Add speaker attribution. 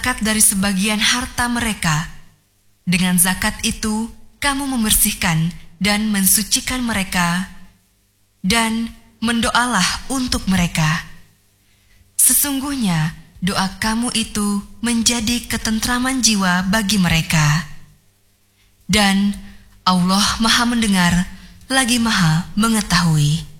Speaker 1: zakat dari sebagian harta mereka. Dengan zakat itu, kamu membersihkan dan mensucikan mereka, dan mendoalah untuk mereka. Sesungguhnya, doa kamu itu menjadi ketentraman jiwa bagi mereka. Dan Allah Maha mendengar, lagi Maha mengetahui.